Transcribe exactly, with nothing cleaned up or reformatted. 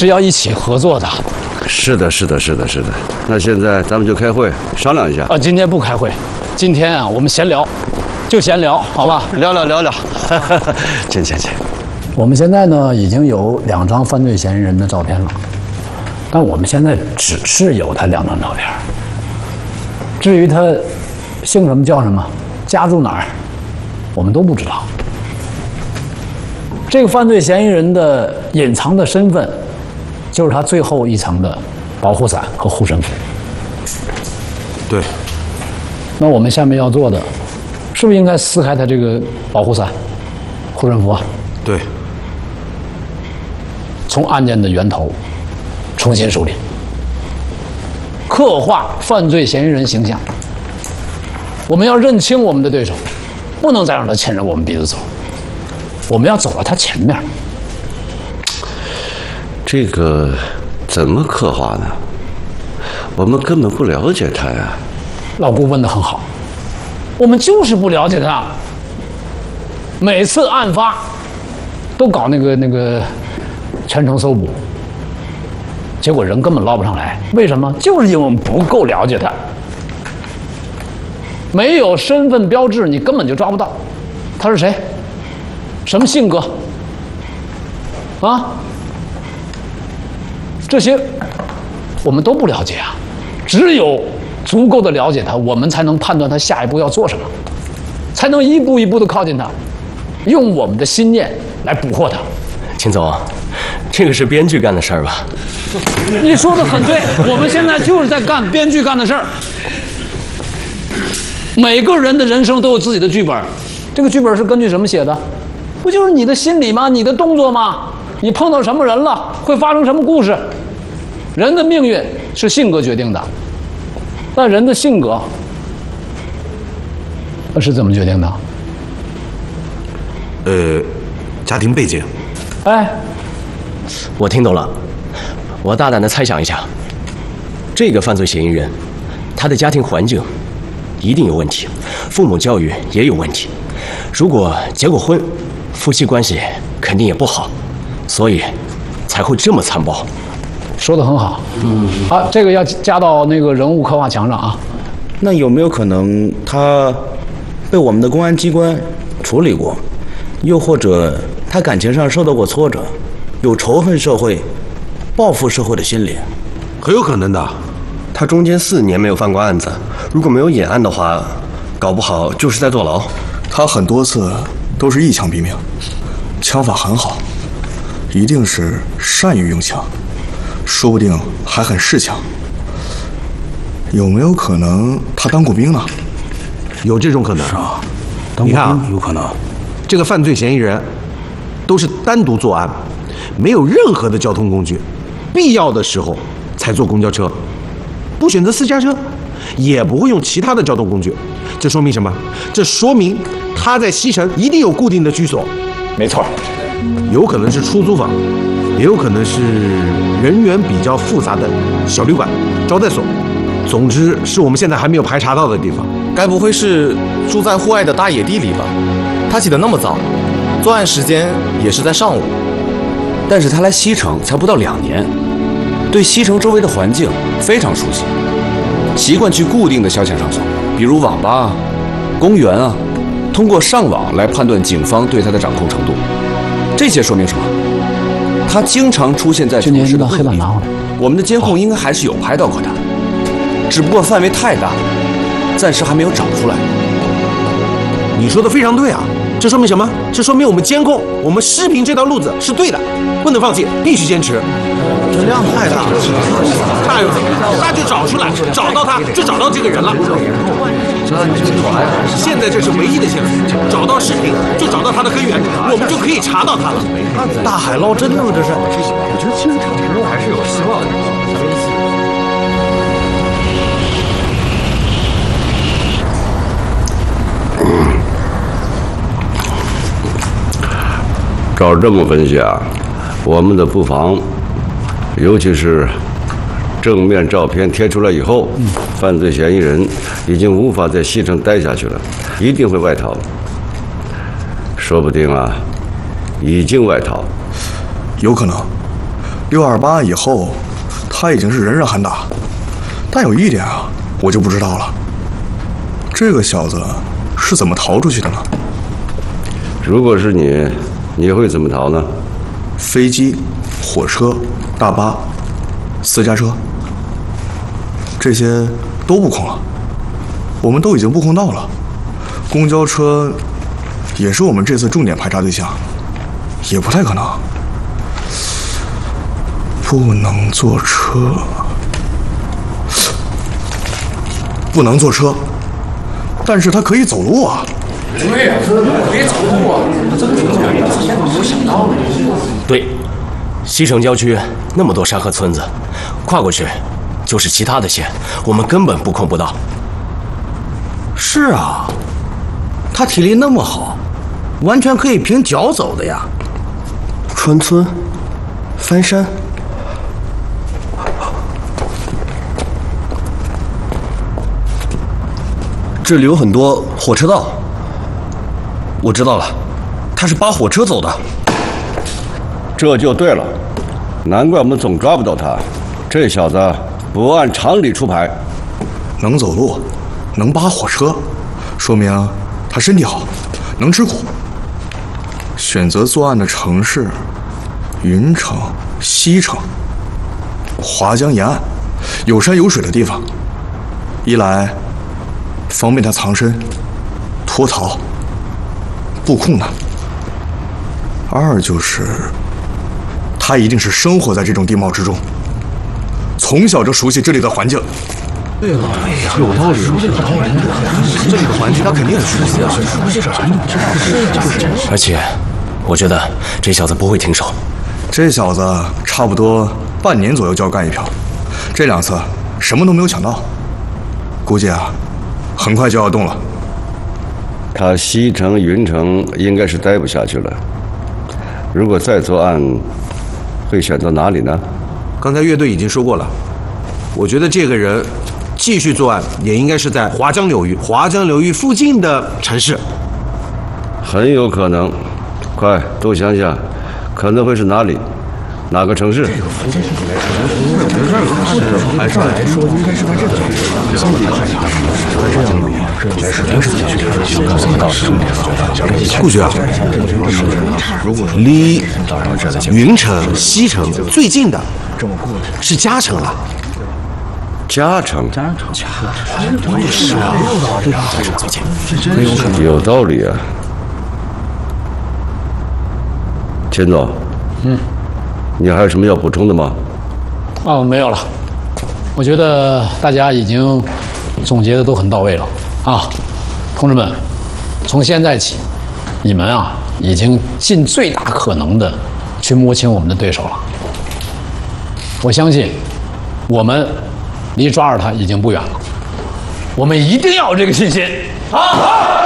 是要一起合作的。 是的，是的，是的，是的。那现在咱们就开会商量一下。 啊，今天不开会，今天啊，我们闲聊，就闲聊，好吧？ 聊聊聊聊。请请请。 我们现在呢，已经有两张犯罪嫌疑人的照片了，但我们现在只是有他两张照片。至于他姓什么叫什么，家住哪儿，我们都不知道。这个犯罪嫌疑人的隐藏的身份，就是他最后一层的保护伞和护身符。 对。 那我们下面要做的，是不是应该撕开他这个保护伞、护身符啊？ 对。 从案件的源头重新梳理，刻画犯罪嫌疑人形象。我们要认清我们的对手，不能再让他牵着我们鼻子走。我们要走到他前面。 这个怎么刻画呢？我们根本不了解他呀。 老顾问得很好，我们就是不了解他。每次案发都搞那个那个全程搜捕，结果人根本捞不上来。为什么？就是因为我们不够了解他。没有身份标志，你根本就抓不到他是谁，什么性格啊，这些我们都不了解啊。只有足够的了解他，我们才能判断他下一步要做什么，才能一步一步的靠近他，用我们的心念来捕获他。 秦总，这个是编剧干的事儿吧？ 你说的很对，我们现在就是在干编剧干的事儿。每个人的人生都有自己的剧本，这个剧本是根据什么写的？不就是你的心理吗？你的动作吗？你碰到什么人了？会发生什么故事？人的命运是性格决定的，那人的性格那是怎么决定的？ 呃，家庭背景。 哎， 我听懂了。我大胆的猜想一下，这个犯罪嫌疑人，他的家庭环境一定有问题，父母教育也有问题。如果结过婚，夫妻关系肯定也不好，所以才会这么残暴。 说得很好。嗯，好，这个要加到那个人物刻画墙上啊。 那有没有可能他被我们的公安机关处理过，又或者他感情上受到过挫折，有仇恨社会、报复社会的心理？ 很有可能的。 他中间四年没有犯过案子，如果没有演案的话，搞不好就是在坐牢。 他很多次都是一枪毙命，枪法很好，一定是善于用枪，说不定还很识枪。有没有可能他当过兵呢？ 有这种可能。 是啊， 你看啊， 有可能。 这个犯罪嫌疑人都是单独作案，没有任何的交通工具，必要的时候才坐公交车，不选择私家车，也不会用其他的交通工具。这说明什么？这说明他在西城一定有固定的居所。 没错， 有可能是出租房，也有可能是人员比较复杂的小旅馆、招待所。总之，是我们现在还没有排查到的地方。 该不会是住在户外的大野地里吧？他起得那么早，作案时间也是在上午。 但是他来西城才不到两年，对西城周围的环境非常熟悉，习惯去固定的消遣场所，比如网吧啊、公园啊，通过上网来判断警方对他的掌控程度。这些说明什么？他经常出现在城市的黑板拿回来，我们的监控应该还是有拍到过他，只不过范围太大，暂时还没有找出来。 你说的非常对啊，这说明什么？这说明我们监控、我们视频这条路子是对的，不能放弃，必须坚持。 这量太大了， 那又怎么？那就找出来，找到他就找到这个人了。现在这是唯一的线索，找到视频就找到他的根源，我们就可以查到他了。 大海捞针呢，这是。 我觉得清场之路还是有希望的。 照这么分析啊，我们的布防，尤其是正面照片贴出来以后，嗯、犯罪嫌疑人已经无法在西城待下去了，一定会外逃。说不定啊，已经外逃。 有可能， 六二八案以后，他已经是人人喊打。但有一点啊，我就不知道了，这个小子是怎么逃出去的呢？ 如果是你，你会怎么逃呢？ 飞机、火车、大巴、私家车，这些都布控了，我们都已经布控到了。公交车也是我们这次重点排查对象，也不太可能。不能坐车，不能坐车，但是他可以走路啊。 对呀，可以走路啊，这个之前没有想到呢。 对，西城郊区那么多山和村子，跨过去就是其他的县，我们根本布控不到。 是啊，他体力那么好，完全可以凭脚走的呀。 穿村、翻山， 这里有很多火车道。我知道了，他是扒火车走的。 这就对了，难怪我们总抓不到他。这小子不按常理出牌， 能走路，能扒火车，说明他身体好，能吃苦。选择作案的城市，云城、西城、华江沿岸，有山有水的地方。一来方便他藏身、脱逃、布控的；二就是他一定是生活在这种地貌之中，从小就熟悉这里的环境。 对了，有道理，有道理。这里的环境他肯定很熟悉啊，熟悉啥呢？ 而且，我觉得这小子不会停手。 这小子差不多半年左右就要干一票，这两次什么都没有抢到，估计啊，很快就要动了。 他西城、云城应该是待不下去了。如果再作案，会选择哪里呢？ 刚才乐队已经说过了，我觉得这个人继续作案也应该是在华江流域、华江流域附近的城市。 很有可能。快，都想想，可能会是哪里？哪个城市？ 这个附近应该是按说来说应该是在这个城市。相比看一下，这样路这应该是平时进去的，想告诉你到重点方向。顾局啊，离云城、西城最近的是嘉城了。 嘉诚， 嘉诚，嘉诚，是啊，嘉诚最近， 有道理啊。钱总， 嗯， 你还有什么要补充的吗？ 哦，没有了。我觉得大家已经总结的都很到位了啊，同志们，从现在起，你们啊已经尽最大可能的去摸清我们的对手了。我相信，我们离抓着他已经不远了。我们一定要有这个信心啊！